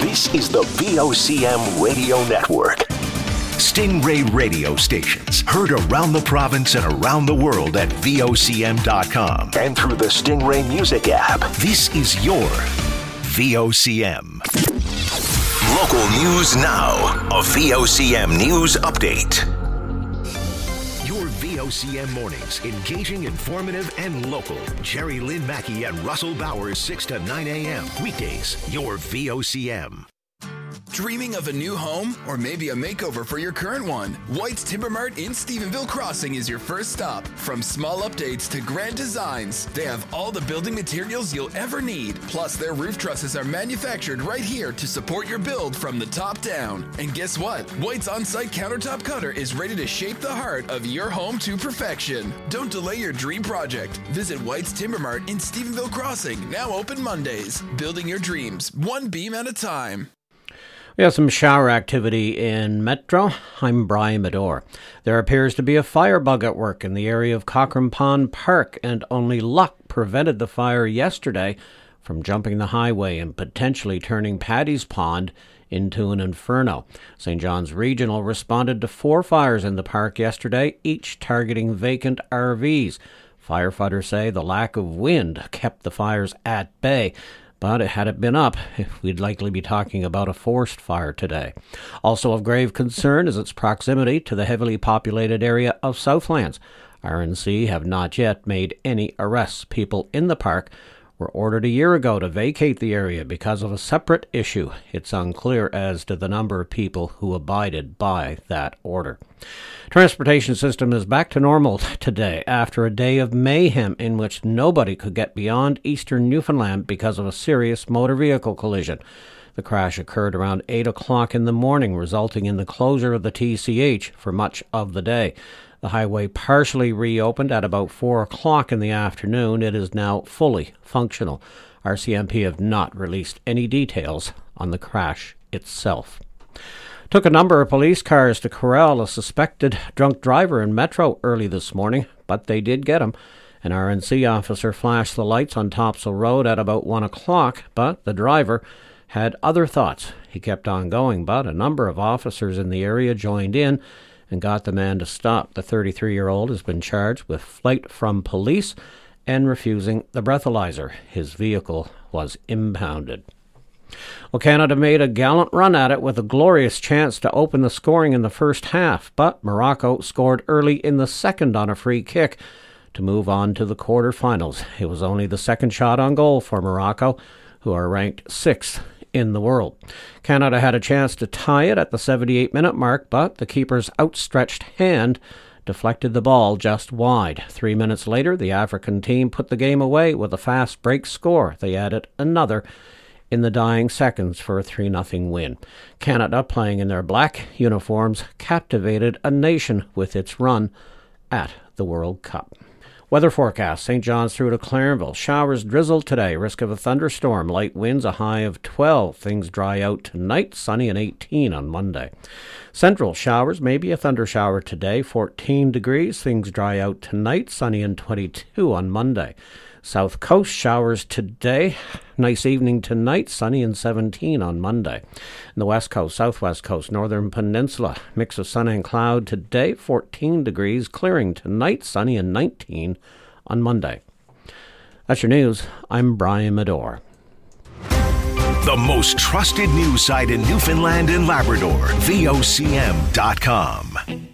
This is the VOCM Radio Network. Stingray radio stations heard around the province and around the world at VOCM.com and through the Stingray Music app. This is your VOCM. Local news now. A VOCM news update. Your VOCM mornings, engaging, informative, and local. Jerry Lynn Mackey and Russell Bowers, 6 to 9 a.m. Weekdays, your VOCM. Dreaming of a new home or maybe a makeover for your current one? White's Timber Mart in Stephenville Crossing is your first stop. From small updates to grand designs, they have all the building materials you'll ever need. Plus, their roof trusses are manufactured right here to support your build from the top down. And guess what? White's on-site countertop cutter is ready to shape the heart of your home to perfection. Don't delay your dream project. Visit White's Timber Mart in Stephenville Crossing, now open Mondays. Building your dreams, one beam at a time. We have some shower activity in Metro. I'm Brian Medore. There appears to be a fire bug at work in the area of Cochrane Pond Park, and only luck prevented the fire yesterday from jumping the highway and potentially turning Paddy's Pond into an inferno. St. John's Regional responded to 4 fires in the park yesterday, each targeting vacant RVs. Firefighters say the lack of wind kept the fires at bay. But had it been up, we'd likely be talking about a forest fire today. Also of grave concern is its proximity to the heavily populated area of Southlands. RNC have not yet made any arrests. People in the park were ordered a year ago to vacate the area because of a separate issue. It's unclear as to the number of people who abided by that order. Transportation system is back to normal today after a day of mayhem in which nobody could get beyond eastern Newfoundland because of a serious motor vehicle collision. The crash occurred around 8 o'clock in the morning, resulting in the closure of the TCH for much of the day. The highway partially reopened at about 4 o'clock in the afternoon. It is now fully functional. RCMP have not released any details on the crash itself. Took a number of police cars to corral a suspected drunk driver in Metro early this morning, but they did get him. An RNC officer flashed the lights on Topsail Road at about 1 o'clock, but the driver had other thoughts. He kept on going, but a number of officers in the area joined in and got the man to stop. The 33-year-old has been charged with flight from police and refusing the breathalyzer. His vehicle was impounded. Well, Canada made a gallant run at it with a glorious chance to open the scoring in the first half, but Morocco scored early in the second on a free kick to move on to the quarterfinals. It was only the second shot on goal for Morocco, who are ranked 6th in the world. Canada had a chance to tie it at the 78-minute mark, but the keeper's outstretched hand deflected the ball just wide. 3 minutes later, the African team put the game away with a fast break score. They added another in the dying seconds for a 3-0 win. Canada, playing in their black uniforms, captivated a nation with its run at the World Cup. Weather forecast, St. John's through to Clarenville. Showers drizzle today, risk of a thunderstorm. Light winds, a high of 12. Things dry out tonight, sunny and 18 on Monday. Central, showers, maybe a thunder shower today, 14 degrees. Things dry out tonight, sunny and 22 on Monday. South Coast, showers today, nice evening tonight, sunny and 17 on Monday. And the West Coast, Southwest Coast, Northern Peninsula, mix of sun and cloud today, 14 degrees, clearing tonight, sunny and 19 on Monday. That's your news. I'm Brian Medore. The most trusted news site in Newfoundland and Labrador, VOCM.com.